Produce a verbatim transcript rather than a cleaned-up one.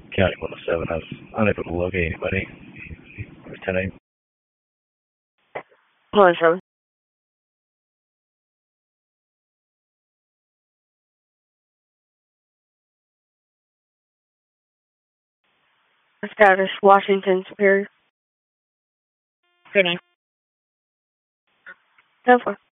County one oh seven. I was unable to locate anybody. It was ten eight. one oh seven. Status, Washington Superior. Good night. ten four.